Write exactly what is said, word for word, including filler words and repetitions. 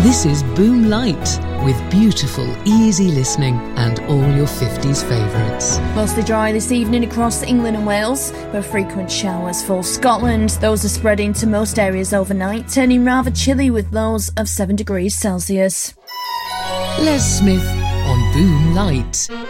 This is Boom Light, with beautiful, easy listening and all your fifties favourites. Mostly dry this evening across England and Wales, but frequent showers for Scotland. Those are spreading to most areas overnight, turning rather chilly with lows of seven degrees Celsius. Les Smith on Boom Light.